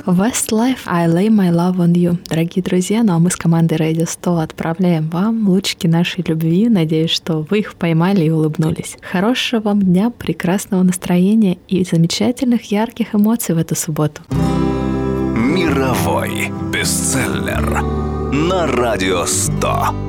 Westlife, I Lay My Love on You. Дорогие друзья, ну а мы с командой Radio 100 отправляем вам лучики нашей любви. Надеюсь, что вы их поймали и улыбнулись. Хорошего вам дня, прекрасного настроения и замечательных ярких эмоций в эту субботу. Мировой бестселлер на Radio 100.